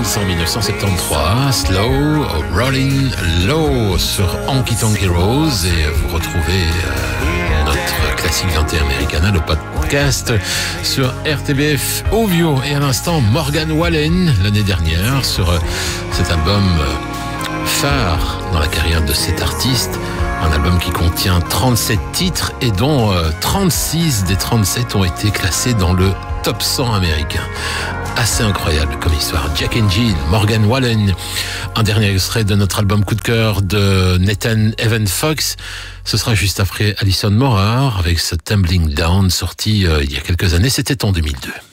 en 1973, Slow, Rolling Low sur Honky Tonk Heroes, et vous retrouvez notre classique d'Ante Americana, le podcast sur RTBF Ovio, et à l'instant Morgan Wallen l'année dernière sur cet album phare dans la carrière de cet artiste, un album qui contient 37 titres et dont 36 des 37 ont été classés dans le top 100 américain. Assez incroyable comme histoire. Jack and Jill, Morgan Wallen. Un dernier extrait de notre album coup de cœur de Nathan Evan Fox. Ce sera juste après Alison Morar avec ce Tumbling Down sorti il y a quelques années. C'était en 2002.